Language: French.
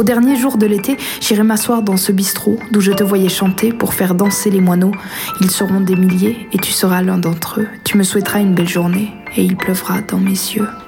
Au dernier jour de l'été, j'irai m'asseoir dans ce bistrot d'où je te voyais chanter pour faire danser les moineaux. Ils seront des milliers et tu seras l'un d'entre eux. Tu me souhaiteras une belle journée et il pleuvra dans mes yeux.